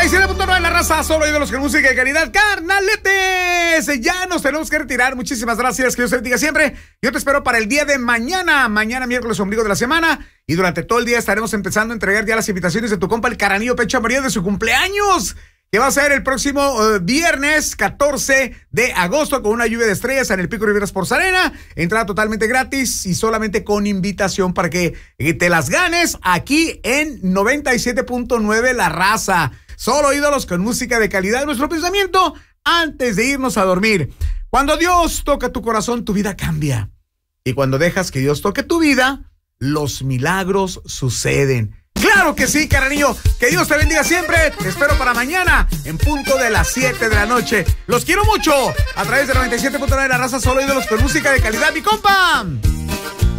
97.9 la raza, solo ídolos con música de calidad. Carnaletes, ya nos tenemos que retirar. Muchísimas gracias, que Dios te bendiga siempre. Yo te espero para el día de mañana, miércoles, ombligo de la semana. Y durante todo el día estaremos empezando a entregar ya las invitaciones de tu compa el Caranillo Pecho Amarillo de su cumpleaños, que va a ser el próximo viernes 14 de agosto con una lluvia de estrellas en el Pico Rivera Sports Arena. Entrada totalmente gratis y solamente con invitación para que te las ganes aquí en 97.9 La Raza. Solo ídolos con música de calidad. Nuestro pensamiento antes de irnos a dormir: cuando Dios toca tu corazón, tu vida cambia. Y cuando dejas que Dios toque tu vida, los milagros suceden. ¡Claro que sí, Caranillo! Que Dios te bendiga siempre. Te espero para mañana en punto de las 7 de la noche. Los quiero mucho. A través de 97.9 La Raza, solo ídolos con música de calidad, mi compa